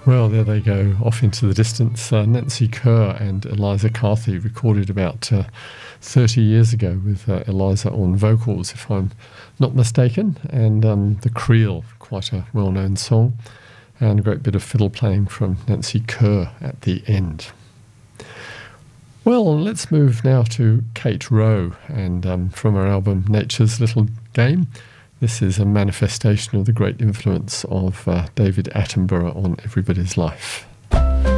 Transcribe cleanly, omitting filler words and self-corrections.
Well, there they go, off into the distance. Nancy Kerr and Eliza Carthy recorded about 30 years ago with Eliza on vocals, if I'm not mistaken, and the Creel, quite a well-known song, and a great bit of fiddle playing from Nancy Kerr at the end. Well, let's move now to Kate Rowe, and from her album Nature's Little Game. This is a manifestation of the great influence of David Attenborough on everybody's life.